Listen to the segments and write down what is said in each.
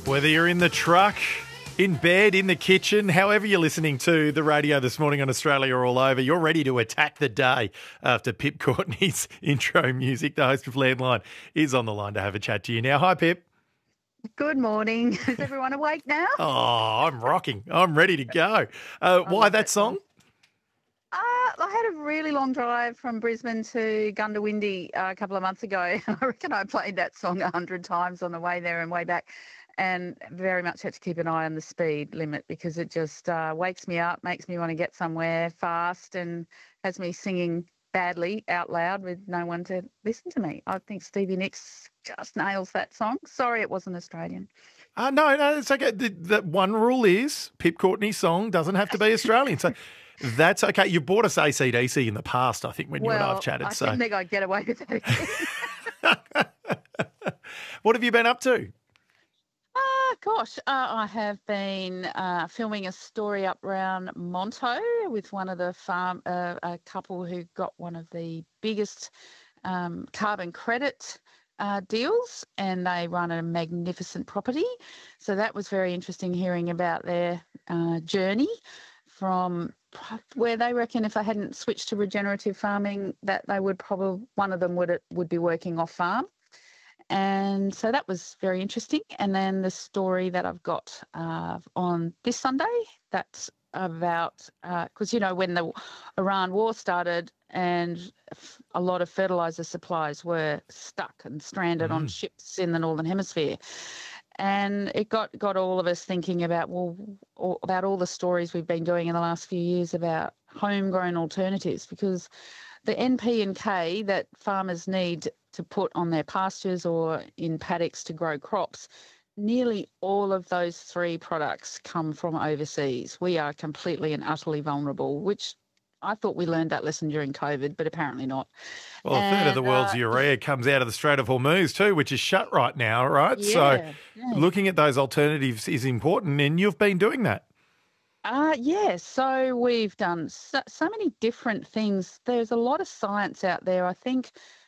Whether you're in the truck, in bed, in the kitchen, however you're listening to the radio this morning on Australia or all over, you're ready to attack the day after Pip Courtney's intro music. The host of Landline is on the line to have a chat to you now. Hi, Pip. Good morning. Is everyone awake now? Oh, I'm rocking. I'm ready to go. Why that song? I had a really long drive from Brisbane to Gundawindi a couple of months ago. I reckon I played that song 100 times on the way there and way back, and very much had to keep an eye on the speed limit because it just wakes me up, makes me want to get somewhere fast, and has me singing badly out loud with no one to listen to me. I think Stevie Nicks just nails that song. Sorry it wasn't Australian. No, it's okay. The one rule is Pip Courtney's song doesn't have to be Australian. So that's okay. You bought us AC/DC in the past, I think, when you and I have chatted. I didn't think I'd get away with it. What have you been up to? I have been filming a story up around Monto with one of the a couple who got one of the biggest carbon credit deals, and they run a magnificent property. So that was very interesting hearing about their journey from where they reckon if they hadn't switched to regenerative farming that they would probably, one of them would be working off farm. And so that was very interesting. And then the story that I've got on this Sunday, that's about, because, when the Iran war started and a lot of fertiliser supplies were stuck and stranded on ships in the Northern Hemisphere. And it got all of us thinking about, about all the stories we've been doing in the last few years about homegrown alternatives, because the NP and K that farmers need to put on their pastures or in paddocks to grow crops, nearly all of those three products come from overseas. We are completely and utterly vulnerable, which I thought we learned that lesson during COVID, but apparently not. Well, a third of the world's urea comes out of the Strait of Hormuz too, which is shut right now, right? Yeah, looking at those alternatives is important, and you've been doing that. So we've done so many different things. There's a lot of science out there. I think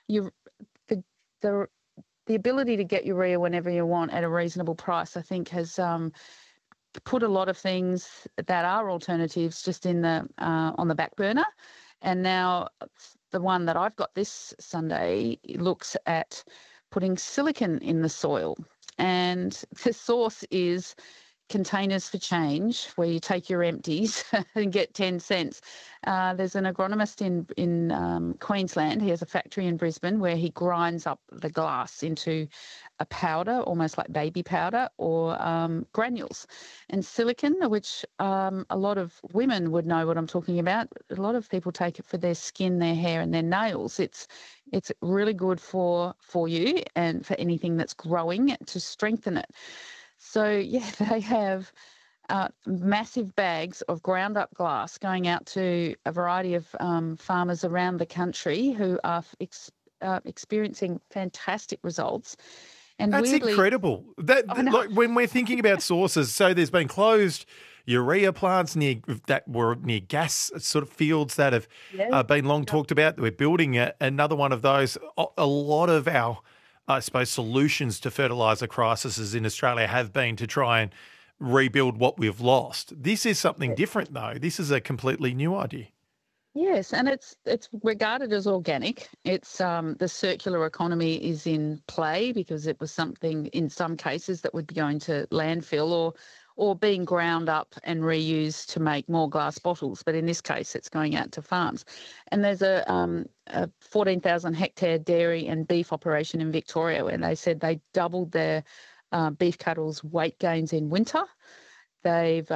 the ability to get urea whenever you want at a reasonable price, I think, has put a lot of things that are alternatives just in the on the back burner. And now the one that I've got this Sunday looks at putting silicon in the soil, and the source is Containers for Change, where you take your empties and get 10 cents. There's an agronomist in Queensland. He has a factory in Brisbane where he grinds up the glass into a powder, almost like baby powder, or granules. And silicon, which a lot of women would know what I'm talking about. A lot of people take it for their skin, their hair and their nails. It's really good for you and for anything that's growing to strengthen it. So, they have massive bags of ground up glass going out to a variety of farmers around the country who are experiencing fantastic results. And that's incredible. When we're thinking about sources, so there's been closed urea plants that were near gas sort of fields that have been long talked about. We're building another one of those. A lot of our solutions to fertiliser crises in Australia have been to try and rebuild what we've lost. This is something different, though. This is a completely new idea. Yes, and it's regarded as organic. It's the circular economy is in play because it was something in some cases that would be going to landfill or being ground up and reused to make more glass bottles. But in this case, it's going out to farms. And there's a 14,000 hectare dairy and beef operation in Victoria where they said they doubled their beef cattle's weight gains in winter. They've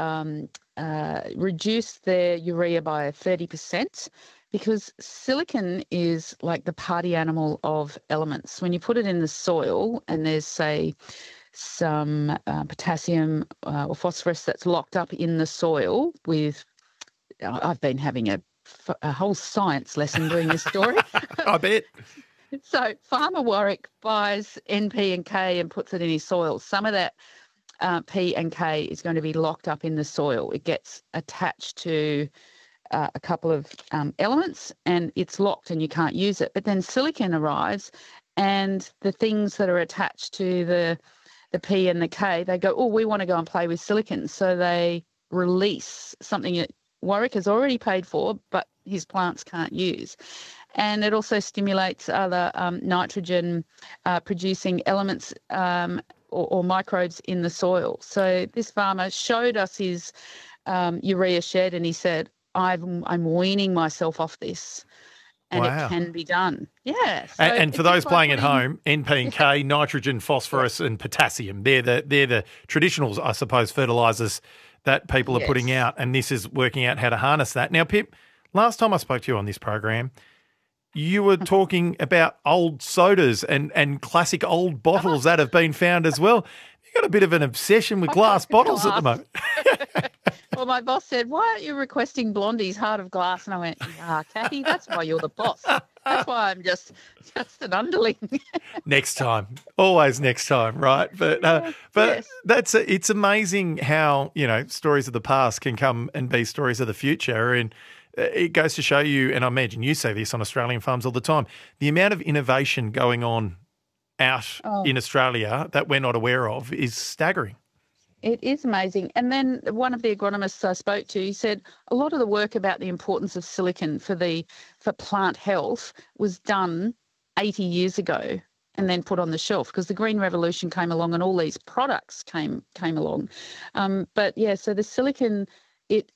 reduced their urea by 30% because silicon is like the party animal of elements. When you put it in the soil and there's, say, some potassium or phosphorus that's locked up in the soil with, I've been having a whole science lesson doing this story. I bet. So Farmer Warwick buys NP and K and puts it in his soil. Some of that P and K is going to be locked up in the soil. It gets attached to a couple of elements and it's locked and you can't use it. But then silicon arrives and the things that are attached to the P and the K, they go, oh, we want to go and play with silicon. So they release something that Warwick has already paid for, but his plants can't use. And it also stimulates other nitrogen producing elements or microbes in the soil. So this farmer showed us his urea shed, and he said, I'm weaning myself off this. And it can be done. Yeah. So and for those playing at home, NP and K, nitrogen, phosphorus, and potassium. They're the traditional, I suppose, fertilisers that people are putting out. And this is working out how to harness that. Now, Pip, last time I spoke to you on this program, you were talking about old sodas and classic old bottles that have been found as well. You've got a bit of an obsession with glass bottles at the moment. Well, my boss said, why aren't you requesting Blondie's Heart of Glass? And I went, Kathy, that's why you're the boss. That's why I'm just an underling. Next time. Always next time, right? But it's amazing how, stories of the past can come and be stories of the future. And it goes to show you, and I imagine you say this on Australian farms all the time, the amount of innovation going on out in Australia that we're not aware of is staggering. It is amazing. And then one of the agronomists I spoke to, he said a lot of the work about the importance of silicon for plant health was done 80 years ago and then put on the shelf because the Green Revolution came along and all these products came along. So the silicon, it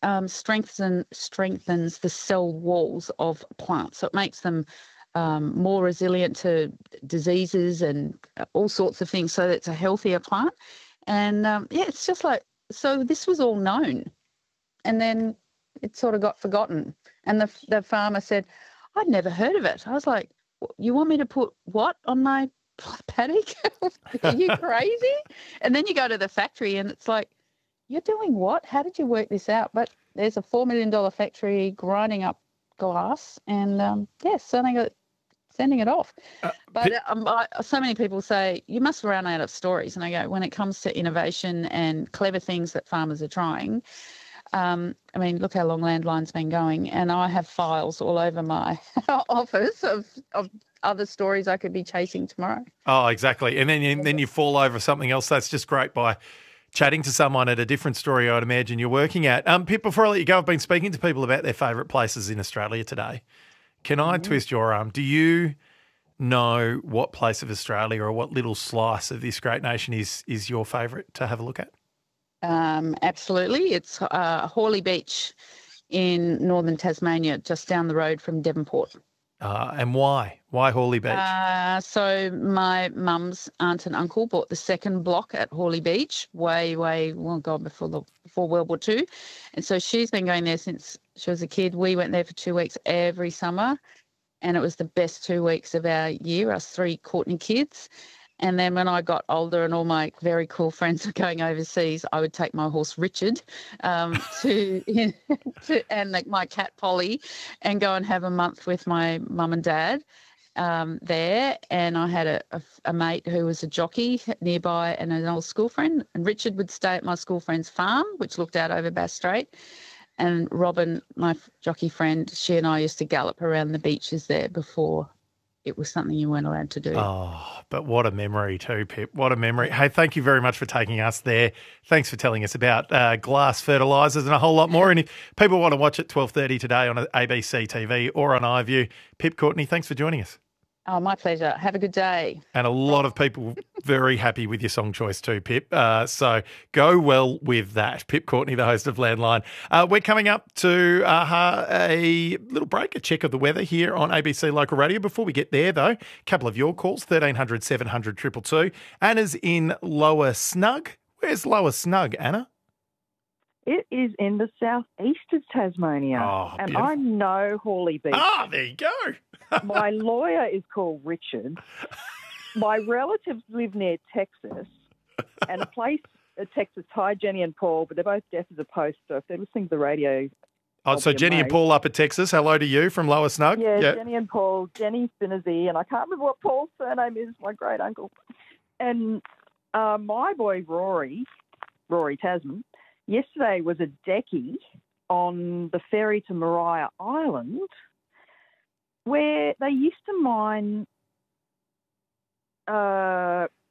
strengthens the cell walls of plants. So it makes them more resilient to diseases and all sorts of things. So it's a healthier plant. And it's just like, so this was all known and then it sort of got forgotten. And the farmer said, I'd never heard of it. I was like, you want me to put what on my paddock? Are you crazy? And then you go to the factory and it's like, you're doing what? How did you work this out? But there's a $4 million factory grinding up glass and, sending it off. So many people say, you must run out of stories. And I go, when it comes to innovation and clever things that farmers are trying, look how long Landline's been going. And I have files all over my office of other stories I could be chasing tomorrow. Oh, exactly. And then you fall over something else. That's just great by chatting to someone at a different story I'd imagine you're working at. Pip, before I let you go, I've been speaking to people about their favourite places in Australia today. Can I twist your arm? Do you know what place of Australia or what little slice of this great nation is your favourite to have a look at? Absolutely. It's Hawley Beach in northern Tasmania, just down the road from Devonport. And why? Why Hawley Beach? So my mum's aunt and uncle bought the second block at Hawley Beach before World War II. And so she's been going there since she was a kid. We went there for 2 weeks every summer, and it was the best 2 weeks of our year, us three Courtney kids. And then when I got older and all my very cool friends were going overseas, I would take my horse Richard and my cat Polly and go and have a month with my mum and dad there. And I had a mate who was a jockey nearby and an old school friend. And Richard would stay at my school friend's farm, which looked out over Bass Strait. And Robin, my jockey friend, she and I used to gallop around the beaches there before it was something you weren't allowed to do. Oh, but what a memory too, Pip. What a memory. Hey, thank you very much for taking us there. Thanks for telling us about glass fertilisers and a whole lot more. And if people want to watch it 12:30 today on ABC TV or on iView, Pip Courtney, thanks for joining us. Oh, my pleasure. Have a good day. And a lot of people very happy with your song choice too, Pip. So go well with that. Pip Courtney, the host of Landline. We're coming up to a little break, a check of the weather here on ABC Local Radio. Before we get there, though, a couple of your calls, 1300 700 222. Anna's in Lower Snug. Where's Lower Snug, Anna? It is in the southeast of Tasmania. Oh, and beautiful. I know Hawley Beach. Ah, there you go. My lawyer is called Richard. My relatives live near Texas, and a place in Texas. Hi, Jenny and Paul, but they're both deaf as a post, so if they're listening to the radio... Oh, so Jenny and Paul up at Texas. Hello to you from Lower Snug. Yeah, yep. Jenny and Paul. Jenny Spinnerzy, and I can't remember what Paul's surname is, my great-uncle. And my boy Rory Tasman, yesterday was a deckie on the ferry to Maria Island where they used to mine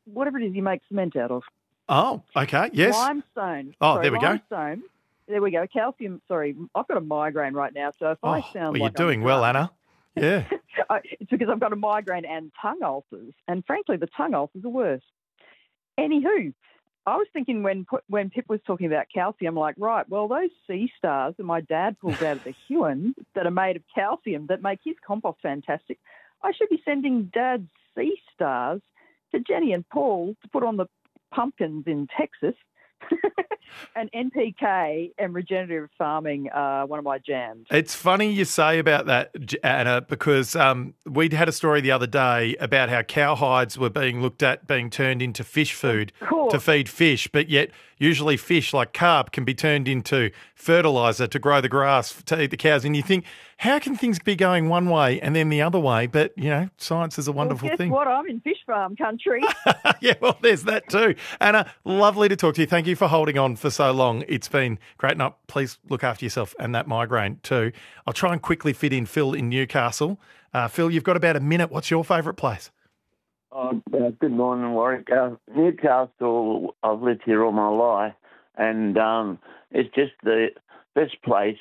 whatever it is you make cement out of. Oh, okay, yes. Limestone. Oh, there we go. Limestone. There we go. Calcium. Sorry, I've got a migraine right now, so if I sound you're doing well, Anna. Yeah. It's because I've got a migraine and tongue ulcers, and frankly, the tongue ulcers are worse. Anywho, I was thinking when Pip was talking about calcium, like, right, well, those sea stars that my dad pulls out of the Huon that are made of calcium that make his compost fantastic, I should be sending Dad's sea stars to Jenny and Paul to put on the pumpkins in Texas. And NPK and regenerative farming are one of my jams. It's funny you say about that, Anna, because we'd had a story the other day about how cowhides were being looked at being turned into fish food to feed fish, but yet usually fish like carp can be turned into fertiliser to grow the grass to eat the cows. And you think, how can things be going one way and then the other way? But, science is a wonderful thing. Guess what? I'm in fish farm country. Yeah, well, there's that too. Anna, lovely to talk to you. Thank you for holding on for so long. It's been great. And please look after yourself and that migraine too. I'll try and quickly fit in Phil in Newcastle. Phil, you've got about a minute. What's your favourite place? Good morning, Warwick. Newcastle, I've lived here all my life, and it's just the best place.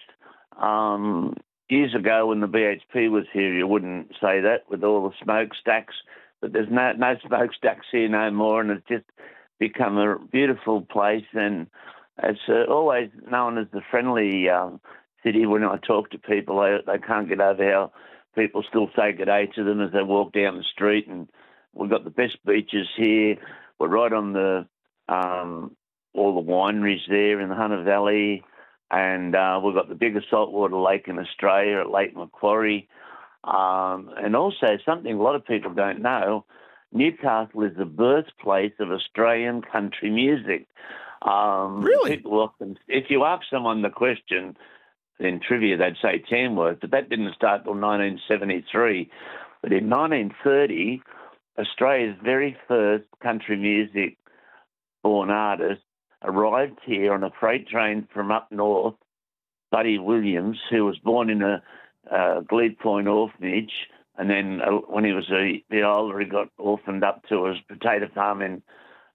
Years ago when the BHP was here, you wouldn't say that with all the smokestacks, but there's no smokestacks here no more, and it's just become a beautiful place, and it's always known as the friendly city. When I talk to people, they can't get over how people still say good day to them as they walk down the street, and we've got the best beaches here. We're right on the all the wineries there in the Hunter Valley, and we've got the biggest saltwater lake in Australia at Lake Macquarie. And also something a lot of people don't know, Newcastle is the birthplace of Australian country music. Really? People often, if you ask someone the question in trivia, they'd say Tamworth, but that didn't start till 1973. But in 1930, Australia's very first country music born artist arrived here on a freight train from up north, Buddy Williams, who was born in a Glebe Point orphanage, and then when he was a bit older, he got orphaned up to his potato farm in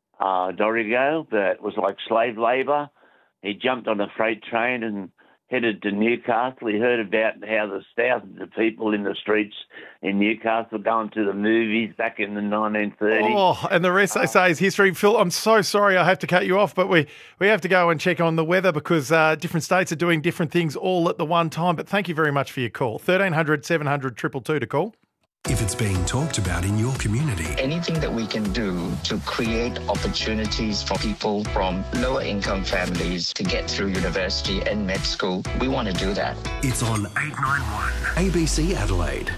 Dorrigo, but it was like slave labour. He jumped on a freight train and headed to Newcastle. He heard about how there's thousands of people in the streets in Newcastle going to the movies back in the 1930s. Oh, and the rest, they say, is history. Phil, I'm so sorry I have to cut you off, but we have to go and check on the weather because different states are doing different things all at the one time. But thank you very much for your call. 1300 700 222 to call. If it's being talked about in your community. Anything that we can do to create opportunities for people from lower income families to get through university and med school, we want to do that. It's on 891 ABC Adelaide.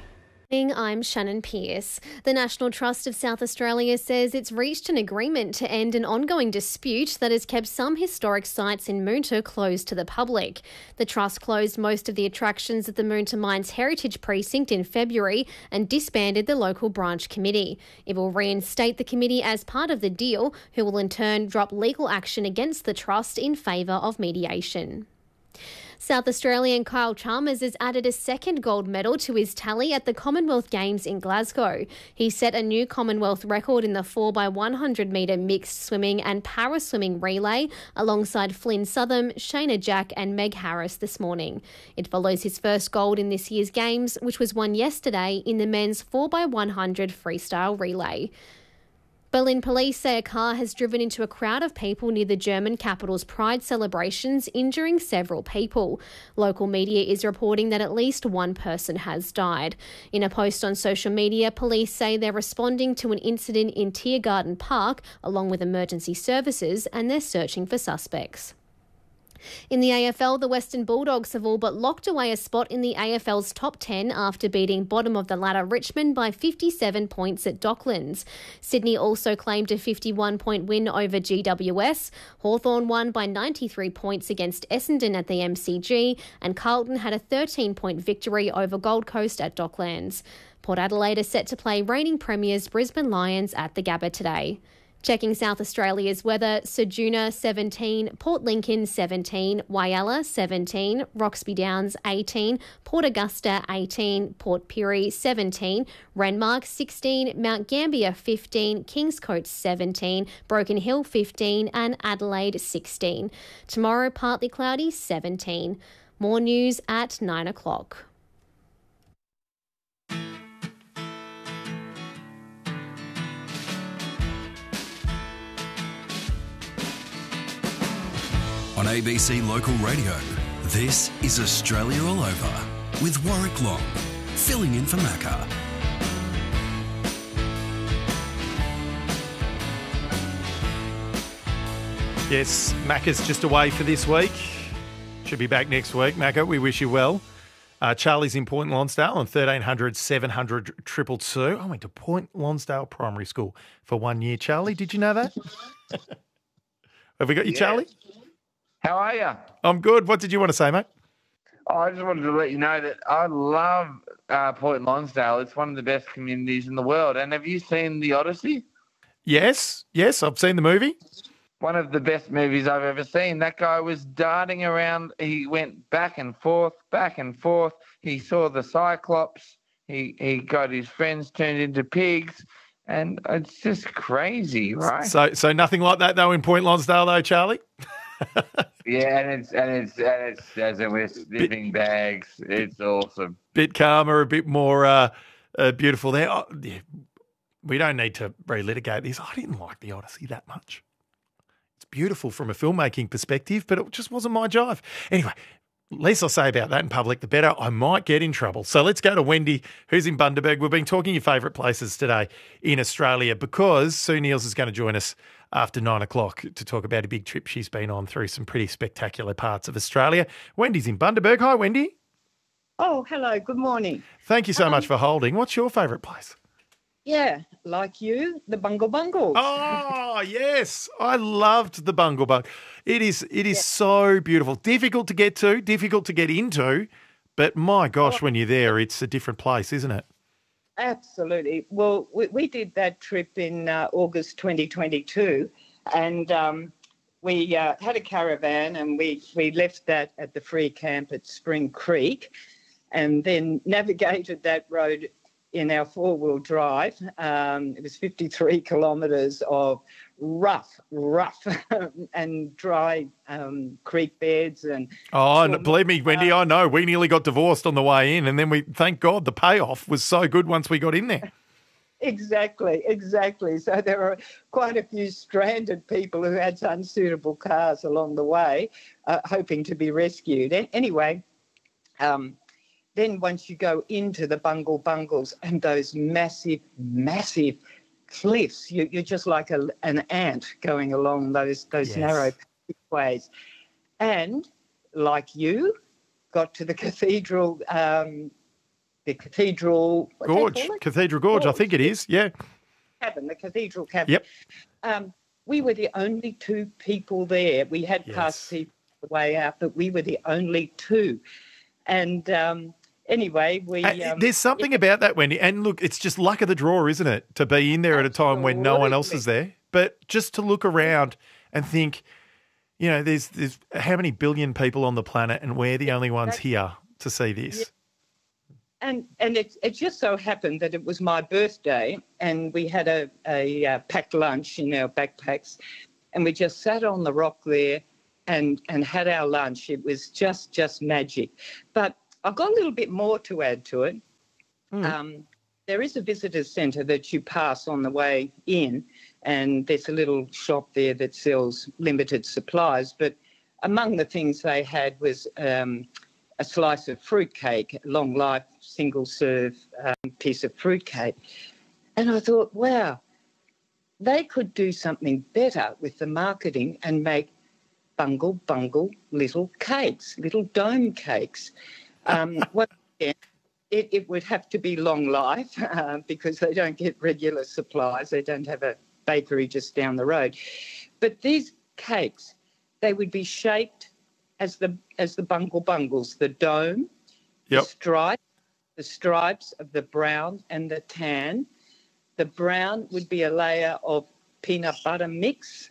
I'm Shannon Pearce. The National Trust of South Australia says it's reached an agreement to end an ongoing dispute that has kept some historic sites in Moonta closed to the public. The Trust closed most of the attractions at the Moonta Mines Heritage Precinct in February and disbanded the local branch committee. It will reinstate the committee as part of the deal, who will in turn drop legal action against the Trust in favour of mediation. South Australian Kyle Chalmers has added a second gold medal to his tally at the Commonwealth Games in Glasgow. He set a new Commonwealth record in the 4x100 metre mixed swimming and para-swimming relay alongside Flynn Southam, Shayna Jack and Meg Harris this morning. It follows his first gold in this year's Games, which was won yesterday in the men's 4x100 freestyle relay. Berlin police say a car has driven into a crowd of people near the German capital's Pride celebrations, injuring several people. Local media is reporting that at least one person has died. In a post on social media, police say they're responding to an incident in Tiergarten Park along with emergency services, and they're searching for suspects. In the AFL, the Western Bulldogs have all but locked away a spot in the AFL's top 10 after beating bottom of the ladder Richmond by 57 points at Docklands. Sydney also claimed a 51-point win over GWS. Hawthorn won by 93 points against Essendon at the MCG, and Carlton had a 13-point victory over Gold Coast at Docklands. Port Adelaide are set to play reigning premiers Brisbane Lions at the Gabba today. Checking South Australia's weather, Ceduna 17, Port Lincoln 17, Whyalla 17, Roxby Downs 18, Port Augusta 18, Port Pirie 17, Renmark 16, Mount Gambier 15, Kingscote 17, Broken Hill 15 and Adelaide 16. Tomorrow partly cloudy 17. More news at 9 o'clock. On ABC Local Radio, this is Australia All Over with Warwick Long, filling in for Macca. Yes, Macca's just away for this week. Should be back next week. Macca, we wish you well. Charlie's in Point Lonsdale on 1300 700 222. I went to Point Lonsdale Primary School for 1 year. Charlie, did you know that? Have we got you, Charlie? How are you? I'm good. What did you want to say, mate? I just wanted to let you know that I love Point Lonsdale. It's one of the best communities in the world. And have you seen The Odyssey? Yes, I've seen the movie. One of the best movies I've ever seen. That guy was darting around. He went back and forth, back and forth. He saw the Cyclops. He got his friends turned into pigs. And it's just crazy, right? So nothing like that, though, in Point Lonsdale, though, Charlie? Yeah, and it's as in we're sniffing bags. It's awesome. Bit calmer, a bit more beautiful there. Oh, yeah. We don't need to relitigate this. I didn't like The Odyssey that much. It's beautiful from a filmmaking perspective, but it just wasn't my jive. Anyway, least I say about that in public, the better. I might get in trouble. So let's go to Wendy, who's in Bundaberg. We've been talking your favourite places today in Australia because Sue Neils is going to join us after 9 o'clock to talk about a big trip she's been on through some pretty spectacular parts of Australia. Wendy's in Bundaberg. Hi, Wendy. Oh, hello. Good morning. Thank you so much for holding. What's your favourite place? Yeah, like you, the Bungle Bungles. Oh, yes. I loved the Bungle Bung. It is so beautiful. Difficult to get to, difficult to get into, but my gosh, when you're there, it's a different place, isn't it? Absolutely. Well, we did that trip in August 2022, and we had a caravan, and we left that at the free camp at Spring Creek, and then navigated that road in our four-wheel drive. It was 53 kilometres of rough and dry creek beds. And believe me, Wendy, I know. We nearly got divorced on the way in, and then thank God the payoff was so good once we got in there. Exactly. So there were quite a few stranded people who had unsuitable cars along the way, hoping to be rescued. Anyway, then once you go into the Bungle Bungles and those massive cliffs, you're just like an ant going along those yes. narrow pathways. And like you, got to the cathedral, Gorge, Cathedral Gorge, I think it is, yeah. The cathedral cabin. Yep. We were the only two people there. We had passed people on the way out, but we were the only two. And anyway, there's something about that, Wendy. And look, it's just luck of the draw, isn't it, to be in there at a time when no one else is there. But just to look around and think, you know, there's how many billion people on the planet, and we're the only ones here to see this. Yeah. And it just so happened that it was my birthday, and we had a packed lunch in our backpacks, and we just sat on the rock there and had our lunch. It was just magic. But I've got a little bit more to add to it. There is a visitor's centre that you pass on the way in, and there's a little shop there that sells limited supplies. But among the things they had was a slice of fruitcake, long life, single serve piece of fruitcake. And I thought, wow, they could do something better with the marketing and make Bungle little cakes, little dome cakes. Once again, it would have to be long life because they don't get regular supplies. They don't have a bakery just down the road. But these cakes, they would be shaped as the Bungle Bungles, the dome, yep. the stripes of the brown and the tan. The brown would be a layer of peanut butter mix.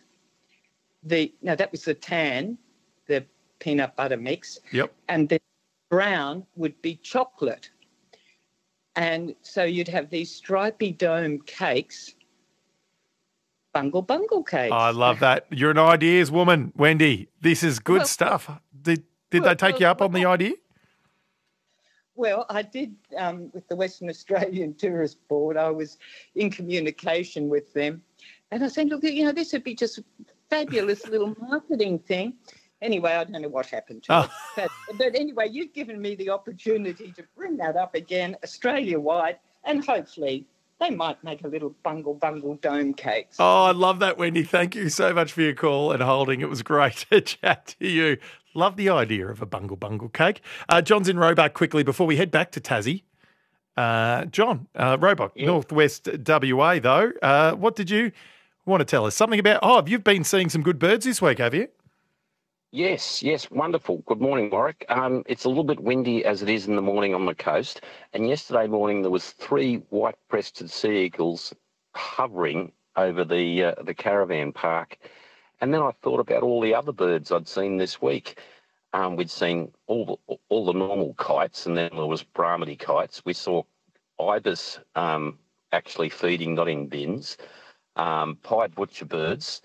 That was the tan, the peanut butter mix. Yep. And the brown would be chocolate. And so you'd have these stripy dome cakes, bungle cakes. I love that. You're an ideas woman, Wendy. This is good stuff. Did they take you up on the idea? Well, I did with the Western Australian Tourist Board. I was in communication with them. And I said, look, this would be just a fabulous little marketing thing. Anyway, I don't know what happened to it. But anyway, you've given me the opportunity to bring that up again Australia-wide, and hopefully they might make a little bungle dome cakes. Oh, I love that, Wendy. Thank you so much for your call and holding. It was great to chat to you. Love the idea of a bungle cake. John's in Roebuck quickly before we head back to Tassie. John, Roebuck, Northwest WA, though. What did you want to tell us? Something about, you've been seeing some good birds this week, have you? Yes, wonderful. Good morning, Warwick. It's a little bit windy as it is in the morning on the coast, and yesterday morning there was 3 white-breasted sea eagles hovering over the caravan park. And then I thought about all the other birds I'd seen this week. We'd seen all the normal kites, and then there was Brahminy kites. We saw ibis actually feeding, not in bins, pied butcherbirds,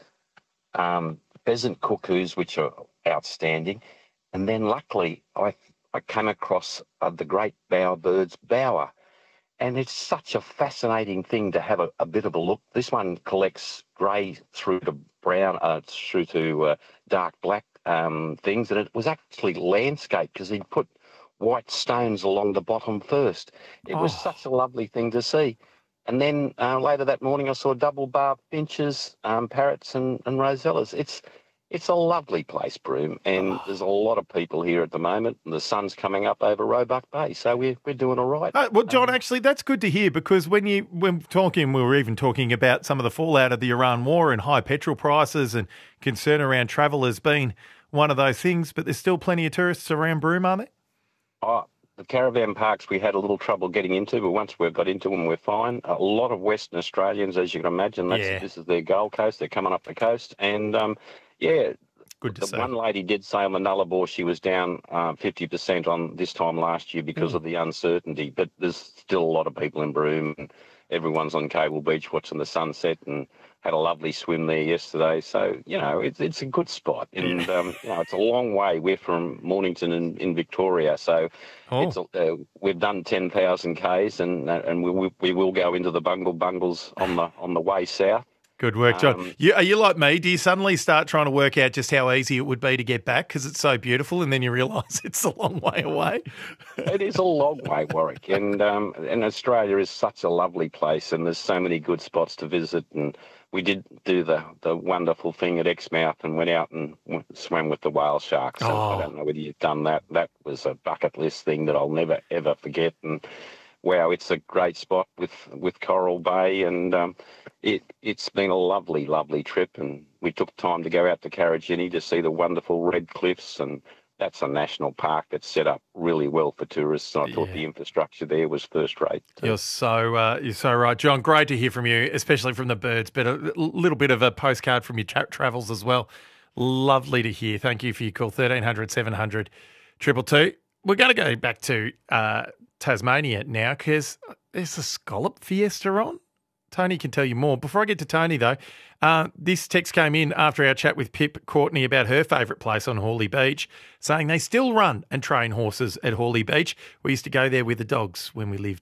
pheasant cuckoos, which are outstanding. And then luckily I came across the great bowerbird's bower. And it's such a fascinating thing to have a bit of a look. This one collects grey through to brown, through to dark black things. And it was actually landscape because he'd put white stones along the bottom first. It was such a lovely thing to see. And then later that morning I saw double-barb finches, parrots and rosellas. It's a lovely place, Broome, and there's a lot of people here at the moment. And the sun's coming up over Roebuck Bay, so we're doing all right. Well, John, actually, that's good to hear because when we were even talking about some of the fallout of the Iran war and high petrol prices and concern around travel has been one of those things, but there's still plenty of tourists around Broome, aren't there? The caravan parks we had a little trouble getting into, but once we've got into them, we're fine. A lot of Western Australians, as you can imagine, this is their Gold Coast. They're coming up the coast, and good to see. One lady did say on the Nullarbor she was down 50% on this time last year because of the uncertainty, but there's still a lot of people in Broome, and everyone's on Cable Beach watching the sunset and had a lovely swim there yesterday. So, it's a good spot. And, it's a long way. We're from Mornington in Victoria. So we've done 10,000 Ks and we will go into the bungles on the way south. Good work, John. Are you like me? Do you suddenly start trying to work out just how easy it would be to get back because it's so beautiful and then you realise it's a long way away? It is a long way, Warwick. And Australia is such a lovely place and there's so many good spots to visit. And we did do the wonderful thing at Exmouth and went out and swam with the whale sharks. I don't know whether you've done that. That was a bucket list thing that I'll never, ever forget. And wow, it's a great spot with Coral Bay, and it's been a lovely, lovely trip. And we took time to go out to Karijini to see the wonderful Red Cliffs, and that's a national park that's set up really well for tourists. And I thought the infrastructure there was first rate. You're so right, John. Great to hear from you, especially from the birds, but a little bit of a postcard from your travels as well. Lovely to hear. Thank you for your call, 1300 700 222. We're going to go back to Tasmania now because there's a scallop fiesta on. Tony can tell you more. Before I get to Tony, though, this text came in after our chat with Pip Courtney about her favourite place on Hawley Beach, saying they still run and train horses at Hawley Beach. We used to go there with the dogs when we lived